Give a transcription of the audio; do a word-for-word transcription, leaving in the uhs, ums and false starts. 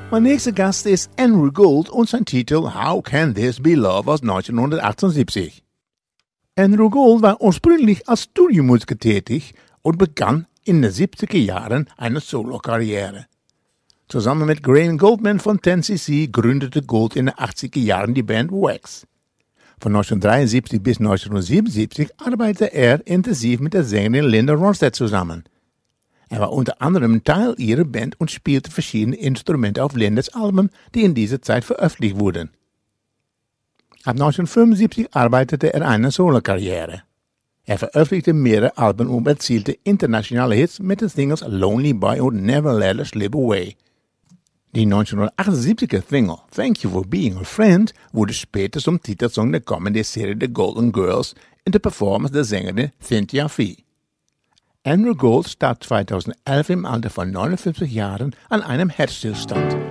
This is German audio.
Mein nächster Gast ist Andrew Gold und sein Titel How Can This Be Love aus neunzehnhundertachtundsiebzig. Andrew Gold war ursprünglich als Studiomusiker tätig und begann in den siebziger Jahren eine Solokarriere. Zusammen mit Graham Goldman von ten C C gründete Gold in den achtziger Jahren die Band Wax. Von neunzehnhundertdreiundsiebzig bis neunzehnhundertsiebenundsiebzig arbeitete er intensiv mit der Sängerin Linda Ronstadt zusammen. Er war unter anderem Teil ihrer Band und spielte verschiedene Instrumente auf Lindas Alben, die in dieser Zeit veröffentlicht wurden. Ab neunzehnhundertfünfundsiebzig arbeitete er eine Solokarriere. Er veröffentlichte mehrere Alben und erzielte internationale Hits mit den Singles Lonely Boy und Never Let Us Slip Away. Die neunzehnhundertachtundsiebziger Single Thank You for Being a Friend wurde später zum Titelsong der kommenden Serie The Golden Girls in der Performance der Sängerin Cynthia Fee. Andrew Gold starb zweitausendelf im Alter von neunundfünfzig Jahren an einem Herzstillstand.